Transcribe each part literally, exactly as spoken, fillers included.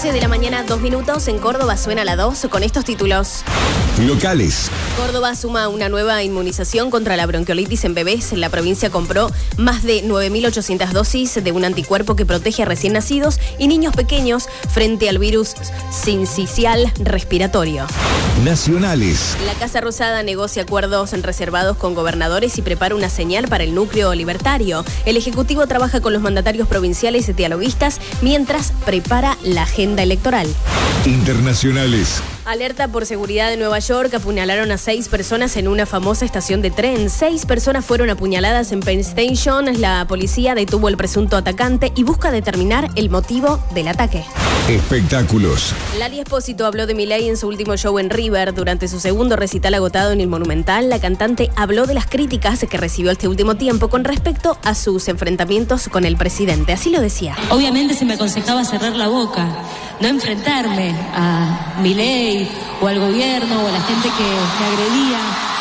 once de la mañana, dos minutos. En Córdoba suena la dos con estos títulos. Locales. Córdoba suma una nueva inmunización contra la bronquiolitis en bebés. La provincia compró más de nueve mil ochocientas dosis de un anticuerpo que protege a recién nacidos y niños pequeños frente al virus sincicial respiratorio. Nacionales. La Casa Rosada negocia acuerdos reservados con gobernadores y prepara una señal para el núcleo libertario. El Ejecutivo trabaja con los mandatarios provinciales y dialoguistas mientras prepara la agenda electoral. Internacionales. Alerta por seguridad de Nueva York. Apuñalaron a seis personas en una famosa estación de tren. Seis personas fueron apuñaladas en Penn Station. La policía detuvo al presunto atacante y busca determinar el motivo del ataque. Espectáculos. Lali Espósito habló de Milei en su último show en River. Durante su segundo recital agotado en el Monumental, la cantante habló de las críticas que recibió este último tiempo con respecto a sus enfrentamientos con el presidente. Así lo decía. Obviamente se me aconsejaba cerrar la boca, no enfrentarme a Milei o al gobierno o a la gente que me agredía,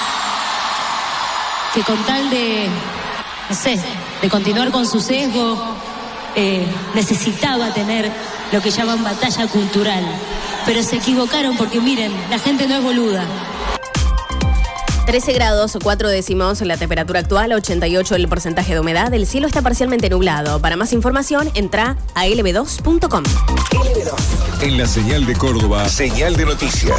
que con tal de, no sé, de continuar con su sesgo, eh, necesitaba tener lo que llaman batalla cultural. Pero se equivocaron porque miren, la gente no es boluda. trece grados, cuatro décimos la temperatura actual, ochenta y ocho el porcentaje de humedad. El cielo está parcialmente nublado. Para más información, entra a L B dos punto com. L B dos. En la señal de Córdoba, señal de noticias.